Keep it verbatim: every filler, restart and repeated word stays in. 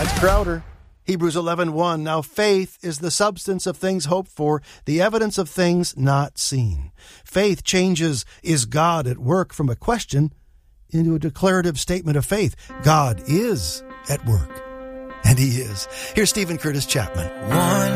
That's Crowder. Hebrews eleven one. Now faith is the substance of things hoped for, the evidence of things not seen. Faith changes, is God at work, from a question into a declarative statement of faith. God is at work. And He is. Here's Stephen Curtis Chapman. One